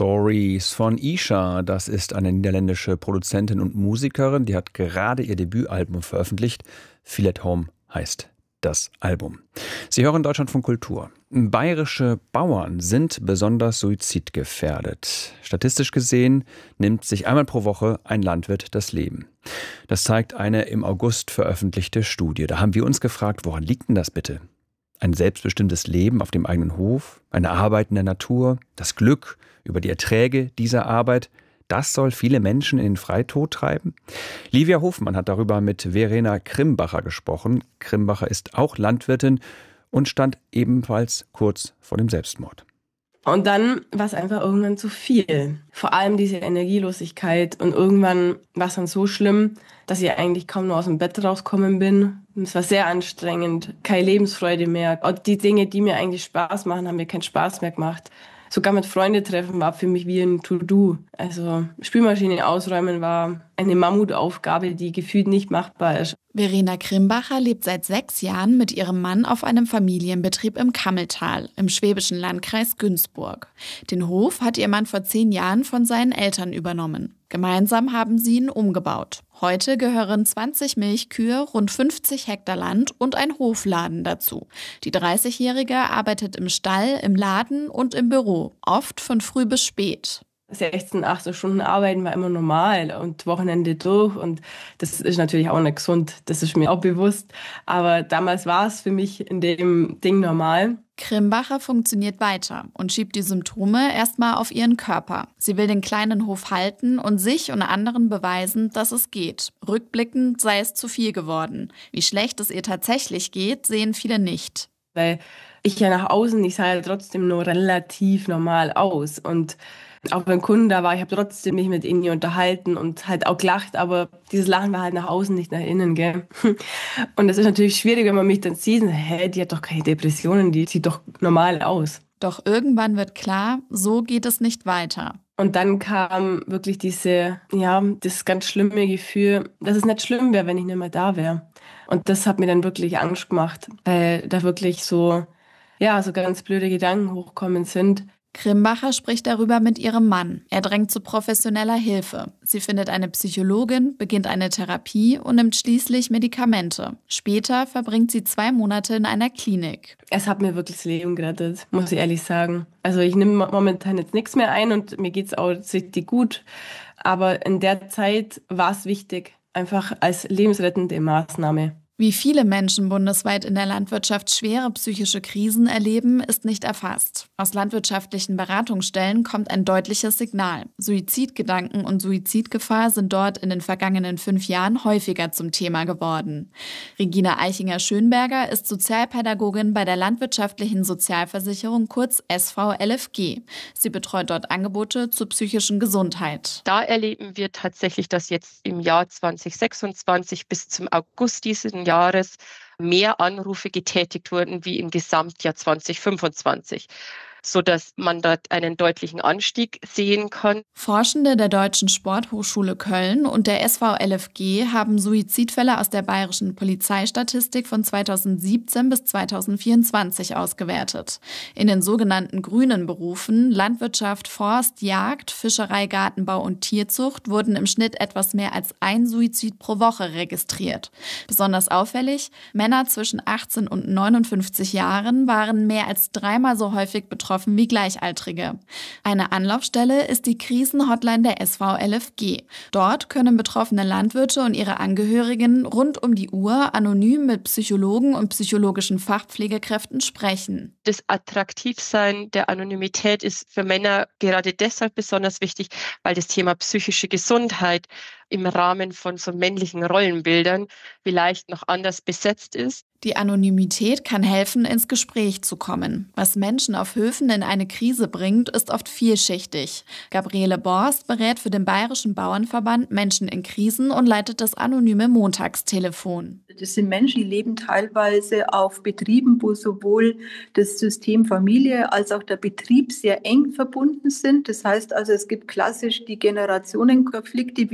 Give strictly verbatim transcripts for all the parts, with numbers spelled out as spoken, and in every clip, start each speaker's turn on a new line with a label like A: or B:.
A: Stories von Isha. Das ist eine niederländische Produzentin und Musikerin. Die hat gerade ihr Debütalbum veröffentlicht. Feel at Home heißt das Album. Sie hören Deutschlandfunk Kultur. Bayerische Bauern sind besonders suizidgefährdet. Statistisch gesehen nimmt sich einmal pro Woche ein Landwirt das Leben. Das zeigt eine im August veröffentlichte Studie. Da haben wir uns gefragt, woran liegt denn das bitte? Ein selbstbestimmtes Leben auf dem eigenen Hof, eine Arbeit in der Natur, das Glück über die Erträge dieser Arbeit, das soll viele Menschen in den Freitod treiben? Livia Hofmann hat darüber mit Verena Krimbacher gesprochen. Krimbacher ist auch Landwirtin und stand ebenfalls kurz vor dem Selbstmord.
B: Und dann war es einfach irgendwann zu viel. Vor allem diese Energielosigkeit. Und irgendwann war es dann so schlimm, dass ich eigentlich kaum noch aus dem Bett rauskommen bin. Es war sehr anstrengend, keine Lebensfreude mehr. Und die Dinge, die mir eigentlich Spaß machen, haben mir keinen Spaß mehr gemacht. Sogar mit Freunden treffen war für mich wie ein To-Do. Also Spülmaschine ausräumen war eine Mammutaufgabe, die gefühlt nicht machbar ist.
C: Verena Krimbacher lebt seit sechs Jahren mit ihrem Mann auf einem Familienbetrieb im Kammeltal, im schwäbischen Landkreis Günzburg. Den Hof hat ihr Mann vor zehn Jahren von seinen Eltern übernommen. Gemeinsam haben sie ihn umgebaut. Heute gehören zwanzig Milchkühe, rund fünfzig Hektar Land und ein Hofladen dazu. Die dreißigjährige arbeitet im Stall, im Laden und im Büro, oft von früh bis spät.
B: sechzehn, achtzehn Stunden arbeiten war immer normal und Wochenende durch und das ist natürlich auch nicht gesund, das ist mir auch bewusst, aber damals war es für mich in dem Ding normal.
C: Krimbacher funktioniert weiter und schiebt die Symptome erstmal auf ihren Körper. Sie will den kleinen Hof halten und sich und anderen beweisen, dass es geht. Rückblickend sei es zu viel geworden. Wie schlecht es ihr tatsächlich geht, sehen viele nicht.
B: Weil ich ja nach außen, ich sah ja trotzdem nur relativ normal aus und auch wenn Kunden da war, ich habe trotzdem mich mit ihnen unterhalten und halt auch gelacht, aber dieses Lachen war halt nach außen, nicht nach innen, gell. Und das ist natürlich schwierig, wenn man mich dann sieht, hä, die hat doch keine Depressionen, die sieht doch normal aus.
C: Doch irgendwann wird klar, so geht es nicht weiter.
B: Und dann kam wirklich diese, ja, das ganz schlimme Gefühl, dass es nicht schlimm wäre, wenn ich nicht mehr da wäre. Und das hat mir dann wirklich Angst gemacht, weil da wirklich so, ja, so ganz blöde Gedanken hochkommen sind.
C: Krimbacher spricht darüber mit ihrem Mann. Er drängt zu professioneller Hilfe. Sie findet eine Psychologin, beginnt eine Therapie und nimmt schließlich Medikamente. Später verbringt sie zwei Monate in einer Klinik.
B: Es hat mir wirklich das Leben gerettet, muss ich ehrlich sagen. Also ich nehme momentan jetzt nichts mehr ein und mir geht's auch richtig gut. Aber in der Zeit war es wichtig, einfach als lebensrettende Maßnahme.
C: Wie viele Menschen bundesweit in der Landwirtschaft schwere psychische Krisen erleben, ist nicht erfasst. Aus landwirtschaftlichen Beratungsstellen kommt ein deutliches Signal. Suizidgedanken und Suizidgefahr sind dort in den vergangenen fünf Jahren häufiger zum Thema geworden. Regina Eichinger-Schönberger ist Sozialpädagogin bei der Landwirtschaftlichen Sozialversicherung, kurz S V L F G. Sie betreut dort Angebote zur psychischen Gesundheit.
D: Da erleben wir tatsächlich, dass jetzt im Jahr zwanzig sechsundzwanzig bis zum August diesen Jahres mehr Anrufe getätigt wurden wie im Gesamtjahr zwanzig fünfundzwanzig, sodass man dort einen deutlichen Anstieg sehen kann.
C: Forschende der Deutschen Sporthochschule Köln und der S V L F G haben Suizidfälle aus der bayerischen Polizeistatistik von zweitausendsiebzehn bis zweitausendvierundzwanzig ausgewertet. In den sogenannten grünen Berufen Landwirtschaft, Forst, Jagd, Fischerei, Gartenbau und Tierzucht wurden im Schnitt etwas mehr als ein Suizid pro Woche registriert. Besonders auffällig, Männer zwischen achtzehn und neunundfünfzig Jahren waren mehr als dreimal so häufig betroffen wie Gleichaltrige. Eine Anlaufstelle ist die Krisenhotline der S V L F G. Dort können betroffene Landwirte und ihre Angehörigen rund um die Uhr anonym mit Psychologen und psychologischen Fachpflegekräften sprechen.
D: Das Attraktivsein der Anonymität ist für Männer gerade deshalb besonders wichtig, weil das Thema psychische Gesundheit im Rahmen von so männlichen Rollenbildern vielleicht noch anders besetzt ist.
C: Die Anonymität kann helfen, ins Gespräch zu kommen. Was Menschen auf Höfen in eine Krise bringt, ist oft vielschichtig. Gabriele Borst berät für den Bayerischen Bauernverband Menschen in Krisen und leitet das anonyme Montagstelefon.
E: Das sind Menschen, die leben teilweise auf Betrieben, wo sowohl das System Familie als auch der Betrieb sehr eng verbunden sind. Das heißt also, es gibt klassisch die Generationenkonflikte, wie wahrscheinlich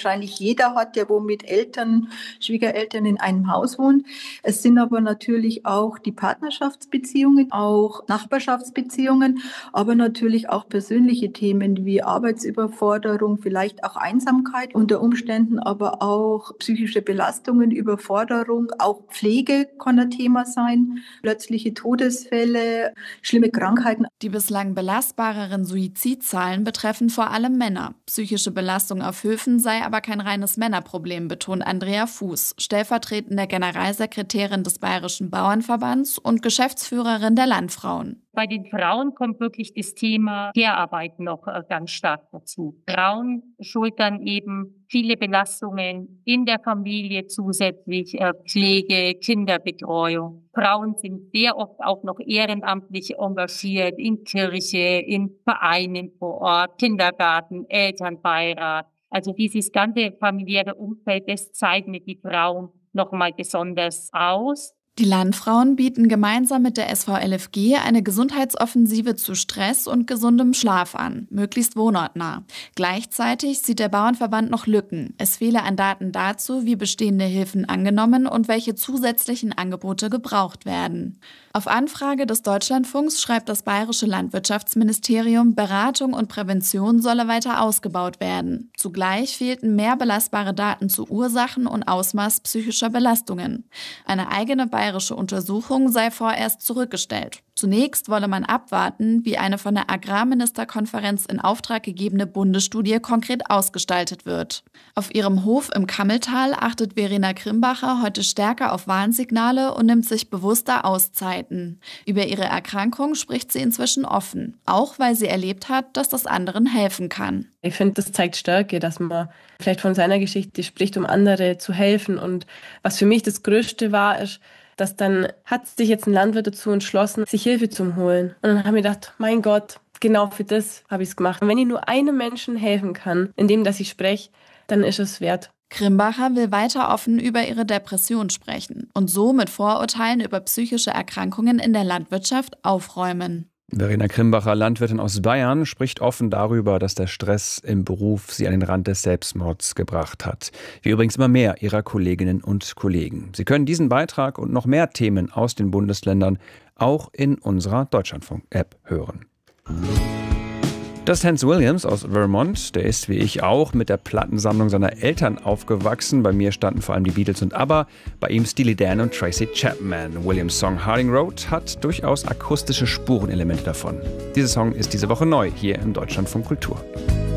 E: wahrscheinlich jeder hat, der wo mit Eltern, Schwiegereltern in einem Haus wohnt. Es sind aber natürlich auch die Partnerschaftsbeziehungen, auch Nachbarschaftsbeziehungen, aber natürlich auch persönliche Themen wie Arbeitsüberforderung, vielleicht auch Einsamkeit unter Umständen, aber auch psychische Belastungen, Überforderung, auch Pflege kann ein Thema sein, plötzliche Todesfälle, schlimme Krankheiten.
C: Die bislang belastbareren Suizidzahlen betreffen vor allem Männer. Psychische Belastung auf Höfen sei aber kein reines Männerproblem, betont Andrea Fuß, stellvertretende Generalsekretärin des Bayerischen Bauernverbands und Geschäftsführerin der Landfrauen.
F: Bei den Frauen kommt wirklich das Thema Care-Arbeit noch ganz stark dazu. Frauen schultern eben viele Belastungen in der Familie zusätzlich, Pflege, Kinderbetreuung. Frauen sind sehr oft auch noch ehrenamtlich engagiert in Kirche, in Vereinen vor Ort, Kindergarten, Elternbeirat. Also dieses ganze familiäre Umfeld, das zeichnet die Frauen nochmal besonders aus.
C: Die Landfrauen bieten gemeinsam mit der S V L F G eine Gesundheitsoffensive zu Stress und gesundem Schlaf an, möglichst wohnortnah. Gleichzeitig sieht der Bauernverband noch Lücken. Es fehle an Daten dazu, wie bestehende Hilfen angenommen und welche zusätzlichen Angebote gebraucht werden. Auf Anfrage des Deutschlandfunks schreibt das Bayerische Landwirtschaftsministerium, Beratung und Prävention solle weiter ausgebaut werden. Zugleich fehlten mehr belastbare Daten zu Ursachen und Ausmaß psychischer Belastungen. Eine eigene bayerische Untersuchung sei vorerst zurückgestellt. Zunächst wolle man abwarten, wie eine von der Agrarministerkonferenz in Auftrag gegebene Bundesstudie konkret ausgestaltet wird. Auf ihrem Hof im Kammeltal achtet Verena Krimbacher heute stärker auf Warnsignale und nimmt sich bewusster Auszeiten. Über ihre Erkrankung spricht sie inzwischen offen, auch weil sie erlebt hat, dass das anderen helfen kann.
B: Ich finde, das zeigt Stärke, dass man vielleicht von seiner Geschichte spricht, um andere zu helfen. Und was für mich das Größte war, ist, dass dann hat sich jetzt ein Landwirt dazu entschlossen, sich Hilfe zu holen. Und dann habe ich gedacht, mein Gott, genau für das habe ich es gemacht. Und wenn ich nur einem Menschen helfen kann, indem dass ich spreche, dann ist es wert.
C: Krimbacher will weiter offen über ihre Depression sprechen und so mit Vorurteilen über psychische Erkrankungen in der Landwirtschaft aufräumen.
A: Verena Krimbacher, Landwirtin aus Bayern, spricht offen darüber, dass der Stress im Beruf sie an den Rand des Selbstmords gebracht hat. Wie übrigens immer mehr ihrer Kolleginnen und Kollegen. Sie können diesen Beitrag und noch mehr Themen aus den Bundesländern auch in unserer Deutschlandfunk-App hören. Das ist Hans Williams aus Vermont. Der ist wie ich auch mit der Plattensammlung seiner Eltern aufgewachsen. Bei mir standen vor allem die Beatles und ABBA, bei ihm Steely Dan und Tracy Chapman. Williams' Song Harding Road hat durchaus akustische Spurenelemente davon. Dieser Song ist diese Woche neu hier im Deutschlandfunk Kultur.